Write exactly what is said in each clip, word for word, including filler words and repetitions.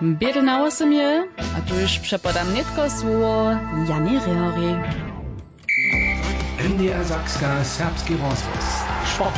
Biedy na osemie, a tu już przepadam nitko słowo Janie Rehori. M D R Sakska Serbski rozvoz. Sport.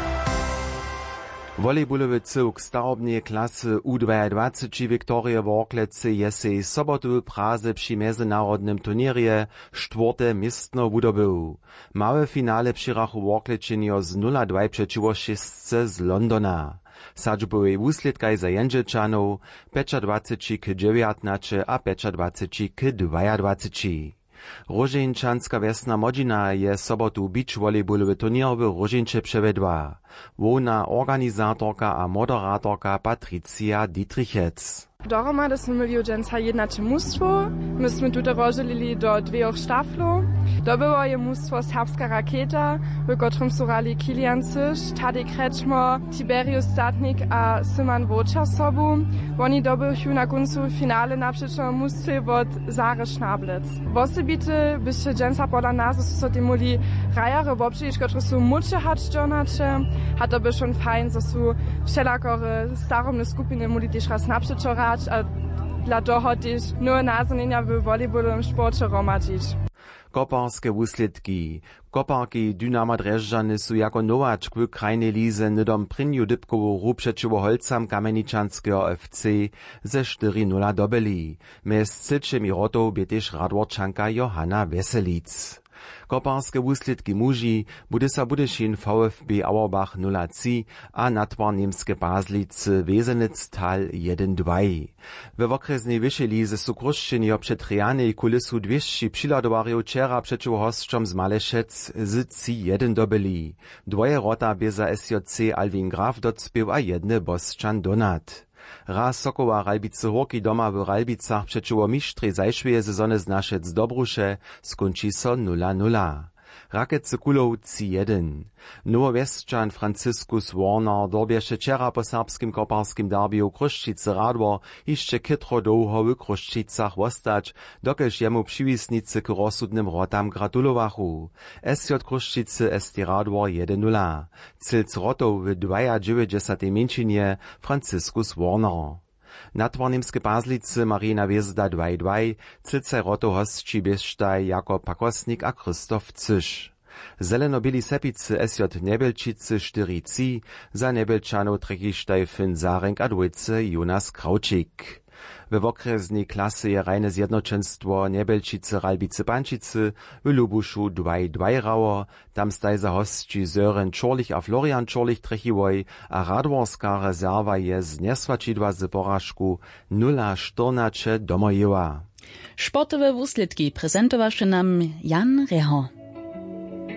Volejbolowy cyłk starobnej klasy U dwadzieścia dwa Wiktorie Worklece je sej sobotu w Praze przy międzynarodnym turnierie czwarte miejsce wydobył. Małe finale przyrachu Worklečenio z nula dwa przeciwko szóstce z Londona. Sadźbowej wusledkaj za Jędrzejczanów dwadzieścia pięć k dziewiętnaście a dwadzieścia pięć k dwadzieścia dwa. Rožinčanska vesna Modžina je sobotu beach volejbolowy turnier w Rožinče przevedła. Wona organizatorka a moderatorka Patricia Dietrichec. Dohromady smo mieli dženca jednače mužstvo. My sme tu rozdělili do dviech štaflov. Dobyło je mužstvo Serbska Raketa, v którym sú hrali Kilian Cyš, Tadej Krečmo, Tiberius Statnik a Simon Vočar sobu. Oni dobyli na koncu finale naprzeciwko mužstwie od Zary Šnablec. Wosebity byście dženca podľa nás sú so tymuli rajare wobczyć, które sú muče hać džonače. A to by schon fajn, że sú všelakore staromne skupiny muli tiež raz naprzeciwko rać, a dla toho tiež nové názornenia v volejbolovom športe romadžiť. Koparskie wusledki. Koparki Dynama Drježdžany sú jako nowaczk w krajnej lize nydom prynju dybkowu hru przeciwko Holcam Kameničanského F C ze cztery nula dobili. Mez cilčemi rotov bie tež Radworčanka Johanna Veselic. Koparskie wusledki muži bude sa Budyšin VfB Auerbach nula tri a Natwar Niemskie Baslice Wesenitz-Tal jeden dva. We okresnej wyższej lize sú Kruščenio před Trianej kulisu dwieście přiladowariów wczera przeciwko hosťom z Malešec z tri jeden dobili. Dwoje rota bie za S J C Alvin Graf docpiew a jedne Bosčan Donat. Raz Sokoła Ralbice Horki doma w Ralbicach przeciwko mistrzej zajszłej sezony z Naszec Dobrusze skończy so nula nula. Rakece Kulow tri jeden. Nowowěstčan Franciscus Warner dobieše wczera po serbskim koparskim derbiu Kruščice Radwor jeszcze kytro długo w Kruščicach wostać, dokelž jemu přiwisnicy k rozsudnym rotam gratulowachu. S J Kruščice S T Radwor jeden nula. Cilc rotov w dziewięćdziesiątej mięčinie Franciscus Warner. Natwar Niemskie Baslice Marina Wiezda dva dva, cilcaj rotov hostči běžtaj jako Pakosnik a Krzysztof Cyš. Zeleno-bili sepicy S J Nebelčice čtyři tri, za Nebelčanov trekištaj Finn Zarenk a dwójce Jonas Kraučik. We okresnej klasy je rajne zjednoczenstwo Nebelčice Ralbice Pančice w Lubuszu dva dva rało, tam staj za hostči Sören Čorlich a Florian Čorlich trechiwoj, a radworska rezerwa je z nesvačidła z porażku nula czternaście domojewa. Sportowe wusledki prezentowaše nam Jan Rehor.